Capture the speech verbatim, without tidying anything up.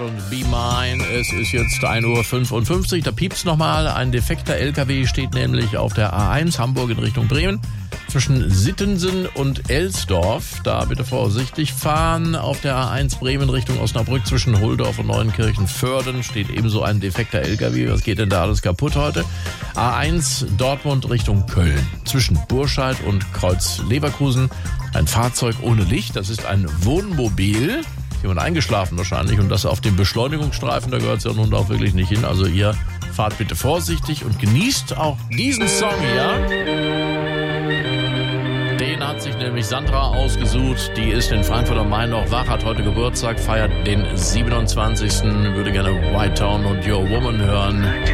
und Be Mine. Es ist jetzt ein Uhr fünfundfünfzig. Da piept's nochmal. Ein defekter L K W steht nämlich auf der A eins Hamburg in Richtung Bremen. Zwischen Sittensen und Elsdorf. Da bitte vorsichtig fahren. Auf der A eins Bremen Richtung Osnabrück zwischen Hulldorf und Neuenkirchen-Vörden steht ebenso ein defekter L K W. Was geht denn da alles kaputt heute? A eins Dortmund Richtung Köln. Zwischen Burscheid und Kreuz Leverkusen ein Fahrzeug ohne Licht. Das ist ein Wohnmobil. Jemand eingeschlafen wahrscheinlich und das auf dem Beschleunigungsstreifen, da gehört es ja nun auch wirklich nicht hin. Also ihr fahrt bitte vorsichtig und genießt auch diesen Song hier. Den hat sich nämlich Sandra ausgesucht. Die ist in Frankfurt am Main noch wach, hat heute Geburtstag, feiert den siebenundzwanzigsten Würde gerne White Town und Your Woman hören.